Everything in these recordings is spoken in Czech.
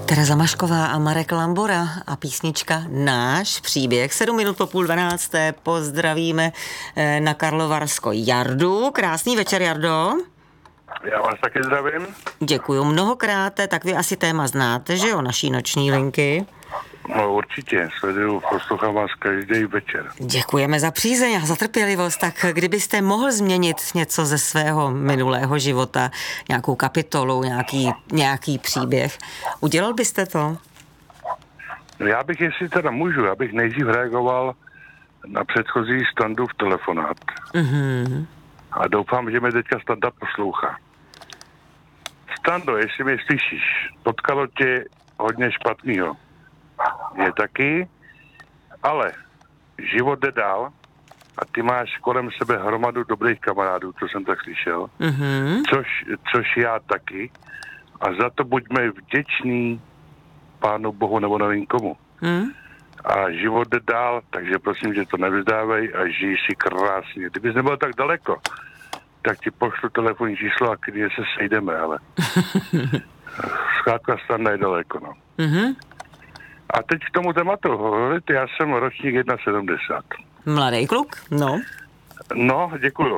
Tereza Mašková a Marek Lambora a písnička Náš příběh. 7 minut po 11:30 pozdravíme na Karlovarsko Jardu. Krásný večer, Jardo. Já vás taky zdravím. Děkuju mnohokrát, tak vy asi téma znáte, že jo, naší noční linky? No určitě, sleduju, poslouchám vás každý večer. Děkujeme za přízeň a za trpělivost. Tak kdybyste mohl změnit něco ze svého minulého života, nějakou kapitolu, nějaký příběh, udělal byste to? No já bych, jestli teda můžu, já bych nejdřív reagoval na předchozí Standův telefonát. Mm-hmm. A doufám, že mě teďka Standa poslouchá. Stando, jestli mě slyšíš, potkalo tě hodně špatného. Je taky, ale život jde dál a ty máš kolem sebe hromadu dobrých kamarádů, co jsem tak slyšel, což já taky, a za to buďme vděční Pánu Bohu nebo nevím komu. A život jde dál, takže prosím, že to nevzdávej a žij si krásně. Kdybys nebyl tak daleko, tak ti pošlu telefonní číslo a když se sejdeme, ale zkrátka Standa je daleko, no. A teď k tomu tématu, já jsem ročník 71. Mladý kluk, no. No, děkuju.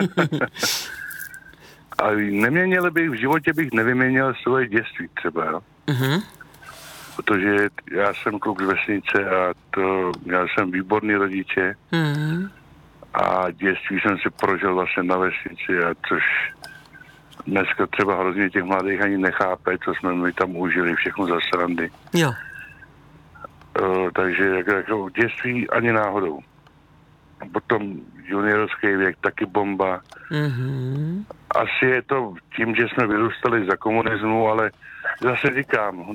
Ale neměnil bych, v životě bych nevyměnil svoje dětství třeba, jo. Protože já jsem kluk z vesnice a měl jsem výborný rodiče a dětství jsem si prožil vlastně na vesnici, a což dneska třeba hrozně těch mladých ani nechápe, co jsme my tam užili, všechno za srandy. Jo. Takže jako dětství ani náhodou. Potom juniorský věk, taky bomba. Asi je to tím, že jsme vyrůstali za komunismu, ale zase říkám,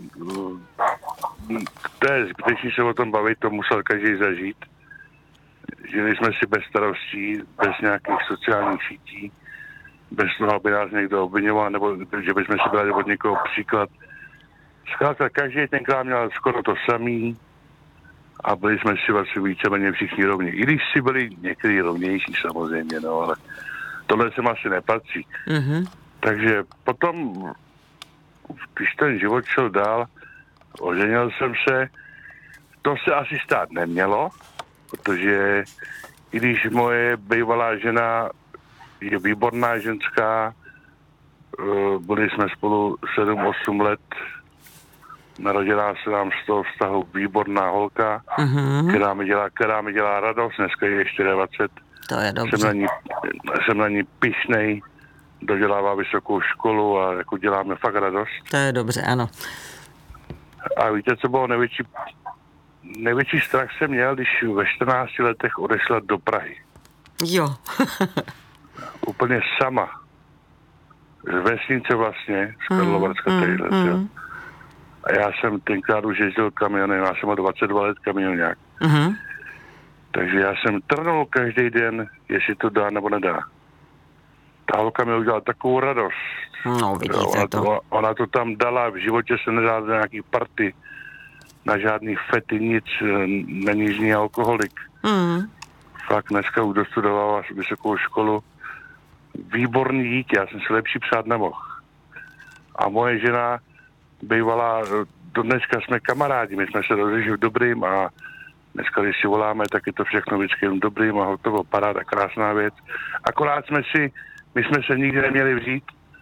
to je zbytečný se o tom bavit, to musel každý zažít. Žili jsme si bez starostí, bez nějakých sociálních sítí, bez toho, aby nás někdo obviňoval, nebo že bychom si brali od někoho příklad. Zkrátka, každý tenkrát měl skoro to samý a byli jsme si vlastně víceméně všichni rovní. I když si byli některý rovnější samozřejmě, no, ale tohle sem asi nepatří. Takže potom, když ten život šel dál, oženil jsem se, to se asi stát nemělo, protože i když moje bývalá žena je výborná ženská, byli jsme spolu 7-8 let, narodila se nám z toho vztahu výborná holka, která mi dělá radost, dneska je 24. To je dobře. Jsem na ní pyšnej, dodělává vysokou školu a jako děláme fakt radost. To je dobře, ano. A víte, co bylo největší strach jsem měl, když ve 14 letech odešla do Prahy. Jo. Úplně sama. Z vesnice vlastně, z Karlovarska jo. A já jsem tenkrát už jezdil kamionem, já jsem měl 22 let kamionák. Takže já jsem trnul každý den, jestli to dá nebo nedá. Ta holka mi udělala takovou radost. No, vidíte to. Ona to tam dala, v životě se nedá na nějaký party, na žádný fety, nic, není z ní alkoholik. Fakt dneska už dostudovala vysokou školu. Výborný dítě, já jsem si lepší přát nemohl. A moje žena bývala, do dneska jsme kamarádi, my jsme se rozešli v dobrým a dneska, když si voláme, tak je to všechno vždycky jen dobrým a hotovo, paráda, krásná věc. Akorát my jsme se nikdy neměli vzít.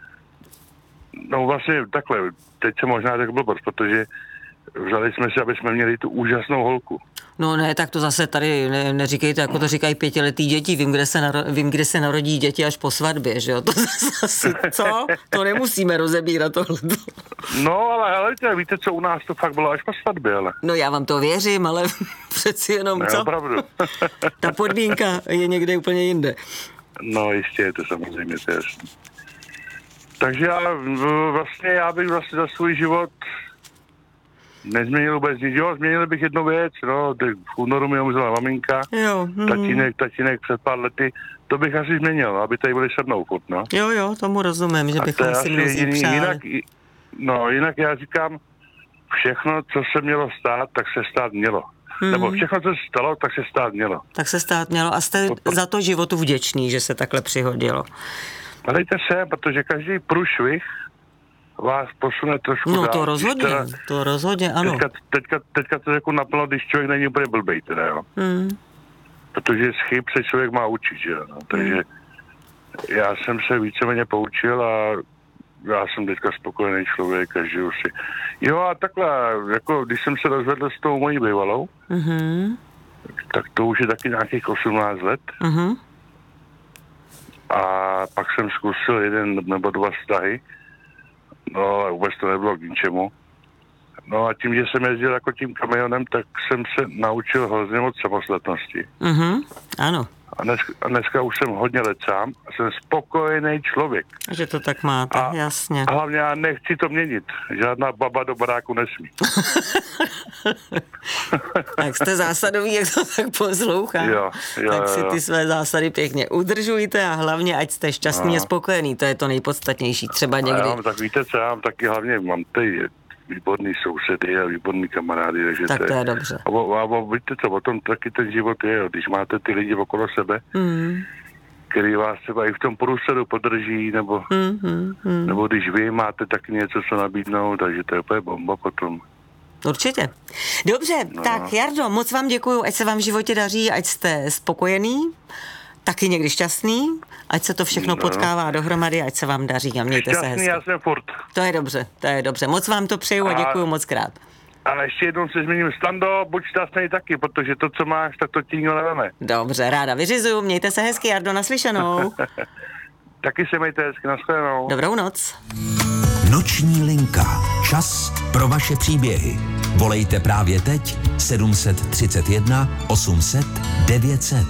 No vlastně takhle, teď se možná tak blbost, protože vzali jsme si, aby jsme měli tu úžasnou holku. No ne, tak to zase tady neříkejte, jako to říkají 5letý děti, vím, kde se narodí děti až po svatbě, že jo, to zase, co? To nemusíme rozebírat tohleto. No, ale helejte, víte, co u nás to fakt bylo až po svatbě, ale. No já vám to věřím, ale přeci jenom, ne, co? Opravdu. Ta podmínka je někde úplně jinde. No jistě je to samozřejmě, to je jasný. Takže já bych vlastně za svůj život nezměnil vůbec nic. Jo, změnil bych jednu věc, no, v únoru mi umřela maminka, jo, tatínek před pár lety, to bych asi změnil, aby tady byli se mnou furt, no. Jo, tomu rozumím, že bychom si mnozí přáli. Jinak já říkám, všechno, co se mělo stát, tak se stát mělo. Nebo všechno, co se stalo, tak se stát mělo. Tak se stát mělo a jste za to životu vděčný, že se takhle přihodilo. Dejte se, protože každý průšvih vás posune trošku No dál. to rozhodně, ano. Teďka to jako naplno, když člověk není úplně blbej, teda, jo. Protože z chyb se člověk má učit, že jo. No. Takže já jsem se víceméně poučil a já jsem teďka spokojený člověk a žiju si. Jo a takhle, jako když jsem se rozvedl s tou mojí bývalou, tak to už je taky nějakých 18 let. A pak jsem zkusil 1 nebo 2 vztahy. No ale vůbec to nebylo k ničemu. No a tím, že jsem jezdil jako tím kamionem, tak jsem se naučil hrozně moc samostatnosti. Ano. A dneska už jsem hodně let sám a jsem spokojený člověk. Že to tak máte, jasně. A hlavně já nechci to měnit. Žádná baba do baráku nesmí. Tak jste zásadový, jak to tak poslouchám. Jo, tak si ty své zásady pěkně udržujte a hlavně, ať jste šťastný a spokojený. To je to nejpodstatnější. Třeba někdy. Tak víte co, já mám taky hlavně, mám tady výborný sousedy a výborný kamarády. Takže tak to je dobře. A víte co, o tom taky ten život je, jo. Když máte ty lidi okolo sebe, který vás třeba i v tom průsledu podrží, nebo když vy máte taky něco, co nabídnout, takže to je úplně bomba potom. Určitě. Dobře, tak Jardo, moc vám děkuju, ať se vám v životě daří, ať jste spokojený, taky někdy šťastný, ať se to všechno potkává dohromady, ať se vám daří a mějte se hezky. Já jsem furt. To je dobře. Moc vám to přeju a děkuju moc krát. Ale ještě jednou se změním, Stando, buď šťastný taky, protože to, co máš, tak to ti nikdo neveme. Dobře, ráda vyřizuju, mějte se hezky, Jardo, naslyšenou. Taky se mějte hezky, nashledanou. Dobrou noc. Noční linka. Čas pro vaše příběhy. Volejte právě teď 731 800 900.